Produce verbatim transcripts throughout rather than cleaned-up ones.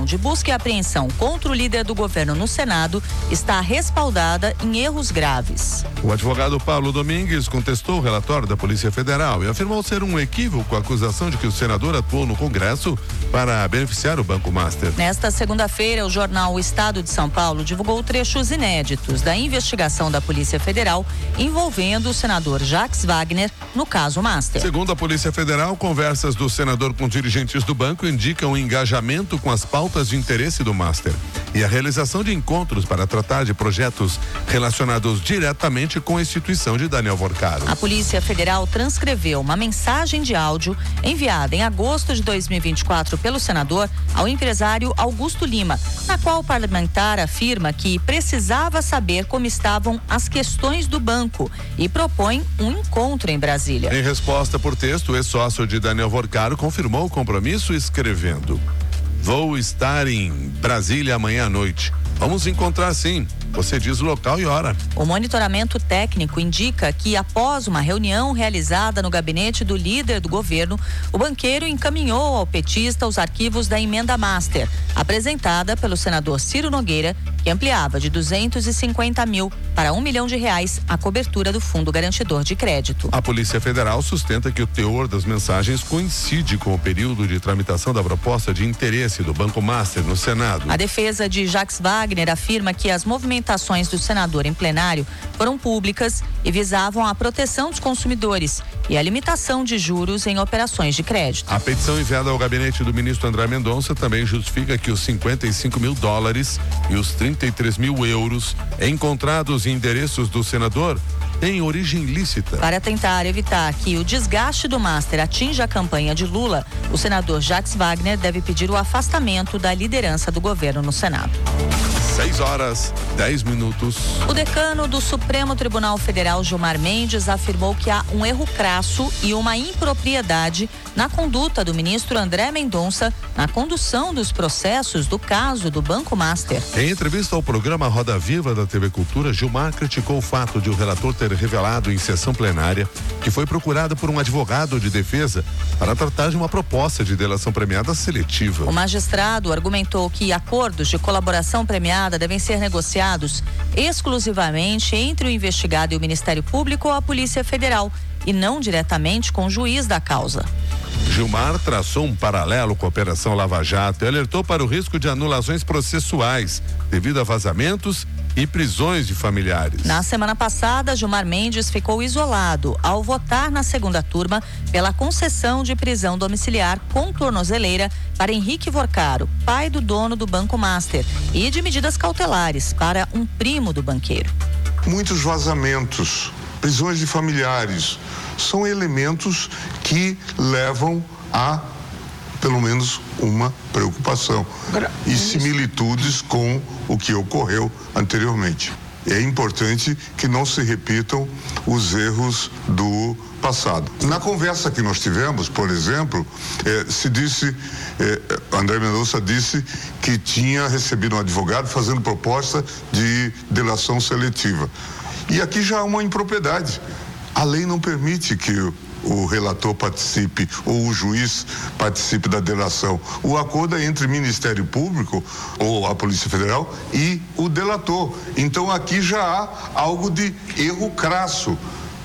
decisão de busca e apreensão contra o líder do governo no Senado está respaldada em erros graves. O advogado Paulo Domingues contestou o relatório da Polícia Federal e afirmou ser um equívoco a acusação de que o senador atuou no Congresso para beneficiar o Banco Master. Nesta segunda-feira, o jornal O Estado de São Paulo divulgou trechos inéditos da investigação da Polícia Federal envolvendo o senador Jacques Wagner no caso Master. Segundo a Polícia Federal, conversas do senador com dirigentes do banco indicam um engajamento com as pautas de interesse do Master e a realização de encontros para tratar de projetos relacionados diretamente com a instituição de Daniel Vorcaro. A Polícia Federal transcreveu uma mensagem de áudio enviada em agosto de dois mil e vinte e quatro pelo senador ao empresário Augusto Lima, na qual o parlamentar afirma que precisava saber como estavam as questões do banco e propõe um encontro em Brasília. Em resposta por texto, o ex-sócio de Daniel Vorcaro confirmou o compromisso escrevendo: "Vou estar em Brasília amanhã à noite. Vamos encontrar sim. Você diz o local e hora." O monitoramento técnico indica que, após uma reunião realizada no gabinete do líder do governo, o banqueiro encaminhou ao petista os arquivos da emenda Master, apresentada pelo senador Ciro Nogueira, que ampliava de duzentos e cinquenta mil para um milhão de reais a cobertura do Fundo Garantidor de Crédito. A Polícia Federal sustenta que o teor das mensagens coincide com o período de tramitação da proposta de interesse do Banco Master no Senado. A defesa de Jacques Wagner afirma que as movimentações do senador em plenário foram públicas e visavam a proteção dos consumidores e a limitação de juros em operações de crédito. A petição enviada ao gabinete do ministro André Mendonça também justifica que os cinquenta e cinco mil dólares e os trinta e três mil euros encontrados em endereços do senador têm origem lícita. Para tentar evitar que o desgaste do Master atinja a campanha de Lula, o senador Jacques Wagner deve pedir o afastamento da liderança do governo no Senado. seis horas, dez minutos. O decano do Supremo Tribunal Federal, Gilmar Mendes, afirmou que há um erro crasso e uma impropriedade na conduta do ministro André Mendonça na condução dos processos do caso do Banco Master. Em entrevista ao programa Roda Viva da T V Cultura, Gilmar criticou o fato de o relator ter revelado em sessão plenária que foi procurado por um advogado de defesa para tratar de uma proposta de delação premiada seletiva. O magistrado argumentou que acordos de colaboração premiada devem ser negociados exclusivamente entre o investigado e o Ministério Público ou a Polícia Federal e não diretamente com o juiz da causa. Gilmar traçou um paralelo com a Operação Lava Jato e alertou para o risco de anulações processuais devido a vazamentos e prisões de familiares. Na semana passada, Gilmar Mendes ficou isolado ao votar na segunda turma pela concessão de prisão domiciliar com tornozeleira para Henrique Vorcaro, pai do dono do Banco Master, e de medidas cautelares para um primo do banqueiro. Muitos vazamentos, prisões de familiares, são elementos que levam a pelo menos uma preocupação e similitudes com o que ocorreu anteriormente. É importante que não se repitam os erros do passado. Na conversa que nós tivemos, por exemplo, eh, se disse, eh, André Mendonça disse que tinha recebido um advogado fazendo proposta de delação seletiva. E aqui já há uma impropriedade. A lei não permite que o relator participe ou o juiz participe da delação. O acordo é entre o Ministério Público ou a Polícia Federal e o delator. Então aqui já há algo de erro crasso.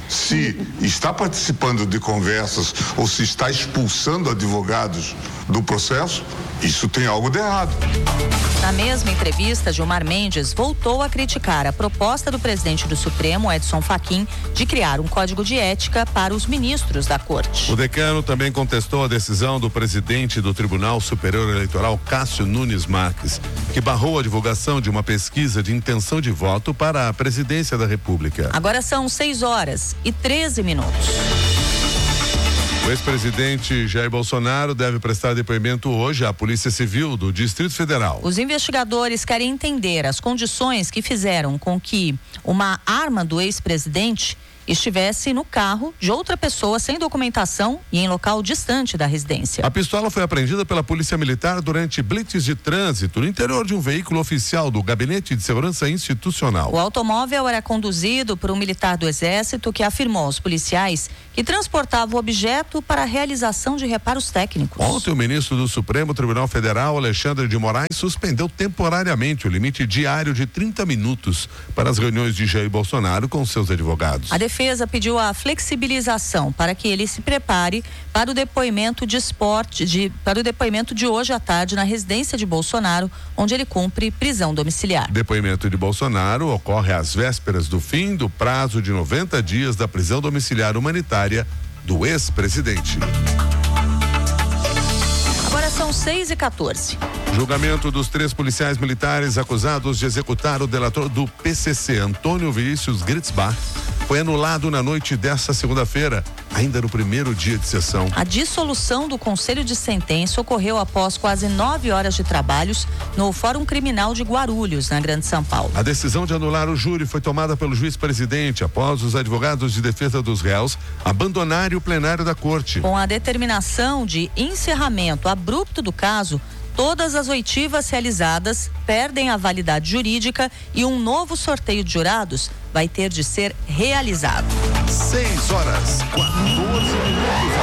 Se está participando de conversas ou se está expulsando advogados do processo, isso tem algo de errado. Na mesma entrevista, Gilmar Mendes voltou a criticar a proposta do presidente do Supremo, Edson Fachin, de criar um código de ética para os ministros da Corte. O decano também contestou a decisão do presidente do Tribunal Superior Eleitoral, Cássio Nunes Marques, que barrou a divulgação de uma pesquisa de intenção de voto para a presidência da República. Agora são seis horas e treze minutos. O ex-presidente Jair Bolsonaro deve prestar depoimento hoje à Polícia Civil do Distrito Federal. Os investigadores querem entender as condições que fizeram com que uma arma do ex-presidente estivesse no carro de outra pessoa sem documentação e em local distante da residência. A pistola foi apreendida pela Polícia Militar durante blitz de trânsito no interior de um veículo oficial do Gabinete de Segurança Institucional. O automóvel era conduzido por um militar do Exército que afirmou aos policiais que transportava o objeto para a realização de reparos técnicos. Ontem, o ministro do Supremo Tribunal Federal, Alexandre de Moraes, suspendeu temporariamente o limite diário de trinta minutos para as reuniões de Jair Bolsonaro com seus advogados. A defesa pediu a flexibilização para que ele se prepare para o depoimento de esporte, de, para o depoimento de hoje à tarde na residência de Bolsonaro, onde ele cumpre prisão domiciliar. Depoimento de Bolsonaro ocorre às vésperas do fim do prazo de noventa dias da prisão domiciliar humanitária do ex-presidente. Agora são seis e quatorze. Julgamento dos três policiais militares acusados de executar o delator do P C C, Antônio Vinícius Gritzbach, foi anulado na noite desta segunda-feira, ainda no primeiro dia de sessão. A dissolução do Conselho de Sentença ocorreu após quase nove horas de trabalhos no Fórum Criminal de Guarulhos, na Grande São Paulo. A decisão de anular o júri foi tomada pelo juiz-presidente após os advogados de defesa dos réus abandonarem o plenário da corte. Com a determinação de encerramento abrupto do caso, todas as oitivas realizadas perdem a validade jurídica e um novo sorteio de jurados vai ter de ser realizado. seis horas, quatorze minutos.